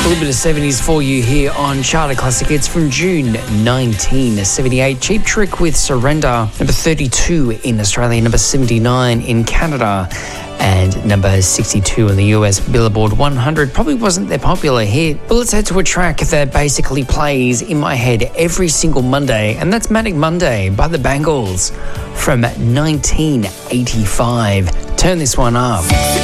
A little bit of 70s for you here on Charter Classic. It's from June 1978. Cheap Trick with Surrender. Number 32 in Australia, number 79 in Canada, and number 62 in the US Billboard 100. Probably wasn't their popular hit, but let's head to a track that basically plays in my head every single Monday, and that's Manic Monday by the Bangles from 1985. Turn this one up.